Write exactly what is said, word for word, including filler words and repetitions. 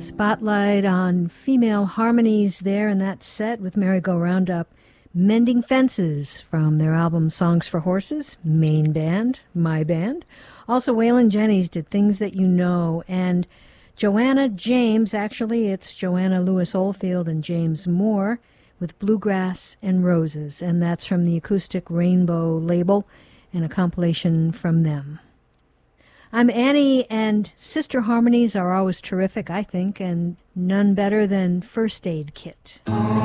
Spotlight on female harmonies there in that set with Merry-Go-Round Up. Mending Fences from their album Songs for Horses, main band, my band. Also, Waylon Jennings did Things That You Know, and Joanna James, actually it's Joanna Lewis Oldfield and James Moore, with Bluegrass and Roses, and that's from the Acoustic Rainbow label and a compilation from them. I'm Annie, and sister harmonies are always terrific, I think, and none better than First Aid Kit.